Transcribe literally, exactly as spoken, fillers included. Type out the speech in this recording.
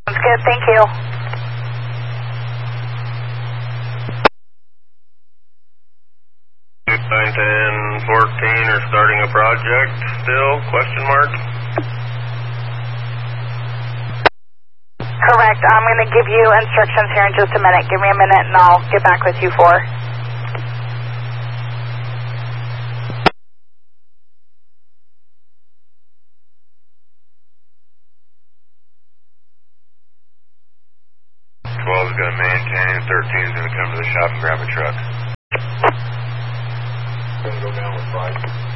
Sounds good, thank you. nine ten fourteen are starting a project still, question mark? Correct, I'm going to give you instructions here in just a minute. Give me a minute and I'll get back with you for. twelve is going to maintain, thirteen is going to come to the shop and grab a truck. Going to go down with five.